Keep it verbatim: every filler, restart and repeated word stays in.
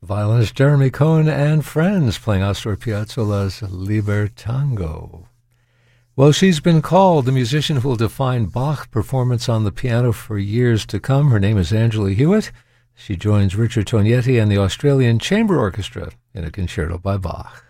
violinist Jeremy Cohen and friends playing Astor Piazzolla's Libertango. Well, she's been called the musician who will define Bach performance on the piano for years to come. Her name is Angela Hewitt. She joins Richard Tognetti and the Australian Chamber Orchestra in a concerto by Bach.